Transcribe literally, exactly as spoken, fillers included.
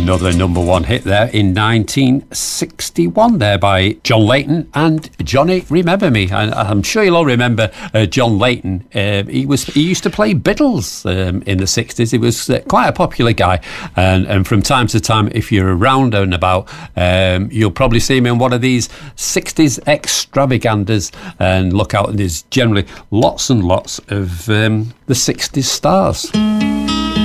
Another number one hit there in nineteen sixty-one there by John Layton and Johnny Remember Me. And I'm sure you'll all remember uh, John Layton. Uh, he was he used to play Biddles um, in the sixties. He was uh, quite a popular guy, and, and from time to time, if you're around and about, um, you'll probably see him in one of these sixties extravaganzas, and look out, and there's generally lots and lots of um, the sixties stars.